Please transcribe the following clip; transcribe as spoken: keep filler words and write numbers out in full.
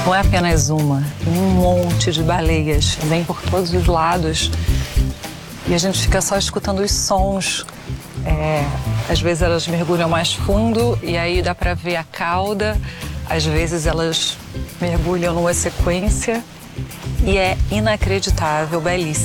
Não é apenas uma, tem um monte de baleias, vem por todos os lados. E a gente fica só escutando os sons. É, às vezes elas mergulham mais fundo e aí dá para ver a cauda. Às vezes elas mergulham numa sequência e é inacreditável, belíssimo.